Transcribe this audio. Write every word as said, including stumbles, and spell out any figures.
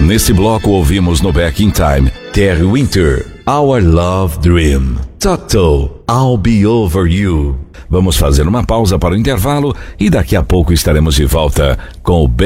Nesse bloco ouvimos no Back in Time, Terry Winter, Our Love Dream. Toto, I'll Be Over You. Vamos fazer uma pausa para o intervalo e daqui a pouco estaremos de volta com o